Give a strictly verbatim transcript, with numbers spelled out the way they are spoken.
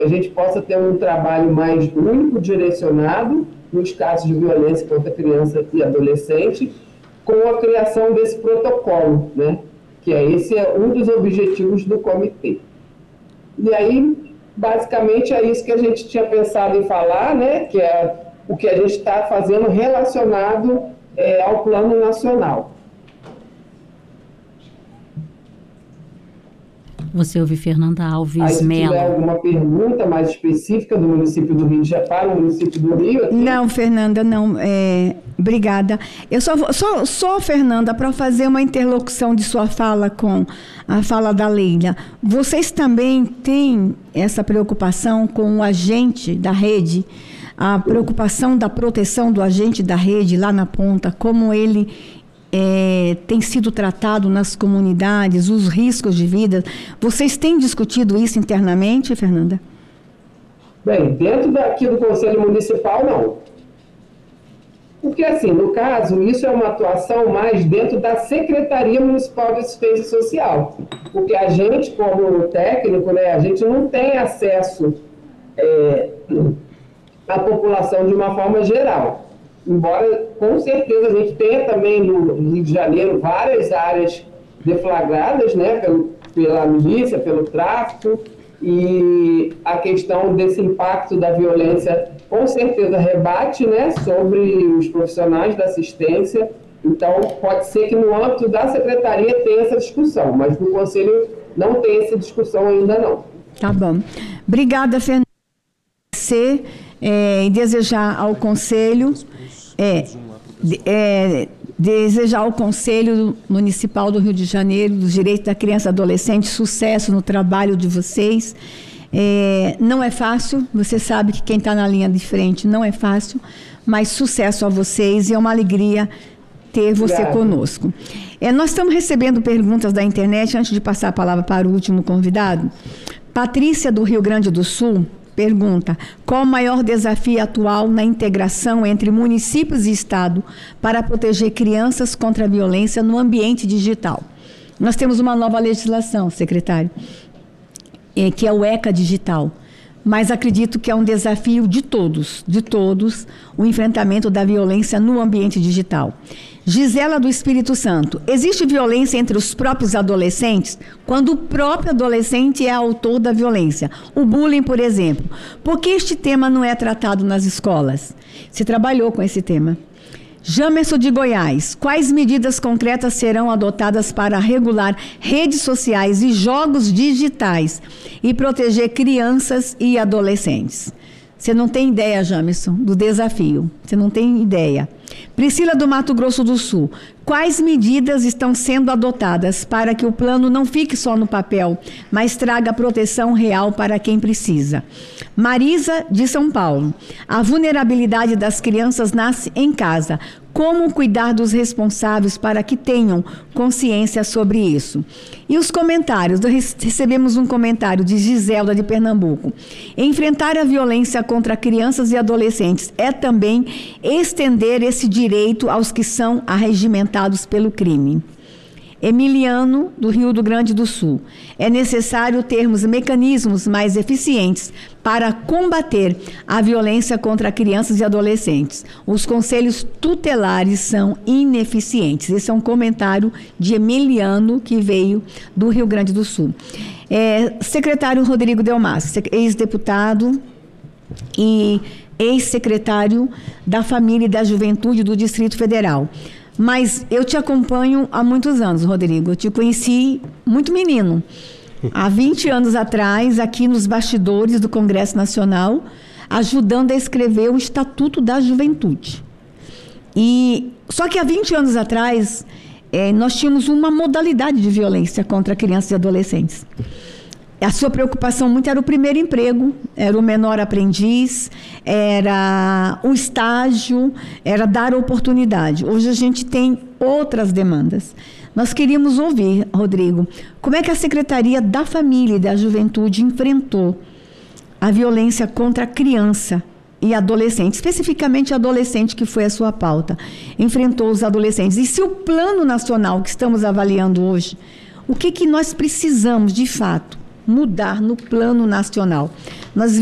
a gente possa ter um trabalho mais único, direcionado, nos casos de violência contra criança e adolescente, com a criação desse protocolo, né? Que é esse é um dos objetivos do comitê. E aí, basicamente, é isso que a gente tinha pensado em falar, né? Que é o que a gente está fazendo relacionado é, ao plano nacional. Você ouve Fernanda Alves Aí, se Mello. tiver alguma pergunta mais específica do município do Rio de Janeiro, para o município do Rio? Aqui. Não, Fernanda, não. É, obrigada. Eu só, só, só Fernanda, para fazer uma interlocução de sua fala com a fala da Leila. Vocês também têm essa preocupação com o agente da rede, a preocupação da proteção do agente da rede lá na ponta, como ele É, tem sido tratado nas comunidades, os riscos de vida. Vocês têm discutido isso internamente, Fernanda? Bem, dentro daqui do Conselho Municipal, não. Porque, assim, no caso, isso é uma atuação mais dentro da Secretaria Municipal de Assistência Social. Porque a gente, como técnico, né, a gente não tem acesso é, à população de uma forma geral. Embora, com certeza, a gente tenha também no Rio de Janeiro várias áreas deflagradas, né, pelo, pela milícia, pelo tráfico, e a questão desse impacto da violência, com certeza, rebate, né, sobre os profissionais da assistência. Então, pode ser que no âmbito da secretaria tenha essa discussão, mas no Conselho não tem essa discussão ainda não. Tá bom. Obrigada, Fernanda. Você, é, e desejar ao Conselho... É, é, desejar ao Conselho Municipal do Rio de Janeiro, dos Direitos da Criança e Adolescente, sucesso no trabalho de vocês. É, não é fácil, você sabe que quem está na linha de frente não é fácil, mas sucesso a vocês e é uma alegria ter você Obrigado. Conosco. É, nós estamos recebendo perguntas da internet, antes de passar a palavra para o último convidado. Patrícia, do Rio Grande do Sul, pergunta: qual o maior desafio atual na integração entre municípios e Estado para proteger crianças contra a violência no ambiente digital? Nós temos uma nova legislação, secretário, é, que é o ECA Digital, mas acredito que é um desafio de todos, de todos, o enfrentamento da violência no ambiente digital. Gisela do Espírito Santo: existe violência entre os próprios adolescentes quando o próprio adolescente é autor da violência? O bullying, por exemplo. Por que este tema não é tratado nas escolas? Você trabalhou com esse tema. Jamerson de Goiás: quais medidas concretas serão adotadas para regular redes sociais e jogos digitais e proteger crianças e adolescentes? Você não tem ideia, Jamerson, do desafio. Você não tem ideia. Priscila do Mato Grosso do Sul: quais medidas estão sendo adotadas para que o plano não fique só no papel, mas traga proteção real para quem precisa? Marisa de São Paulo: a vulnerabilidade das crianças nasce em casa. Como cuidar dos responsáveis para que tenham consciência sobre isso? E os comentários, recebemos um comentário de Giselda de Pernambuco: enfrentar a violência contra crianças e adolescentes é também estender esse direito aos que são arregimentados pelo crime. Emiliano, do Rio do Grande do Sul: é necessário termos mecanismos mais eficientes para combater a violência contra crianças e adolescentes. Os conselhos tutelares são ineficientes. Esse é um comentário de Emiliano, que veio do Rio Grande do Sul. É, secretário Rodrigo Delmas, ex-deputado e ex-secretário da Família e da Juventude do Distrito Federal. Mas eu te acompanho há muitos anos, Rodrigo. Eu te conheci muito menino. Há vinte anos atrás, aqui nos bastidores do Congresso Nacional, ajudando a escrever o Estatuto da Juventude. E, só que há vinte anos atrás, é, nós tínhamos uma modalidade de violência contra crianças e adolescentes. A sua preocupação muito era o primeiro emprego, era o menor aprendiz, era o estágio, era dar oportunidade. Hoje a gente tem outras demandas. Nós queríamos ouvir, Rodrigo, como é que a Secretaria da Família e da Juventude enfrentou a violência contra a criança e adolescente, especificamente adolescente, que foi a sua pauta, enfrentou os adolescentes. E se o Plano Nacional que estamos avaliando hoje, o que, que nós precisamos, de fato, mudar no plano nacional. Nós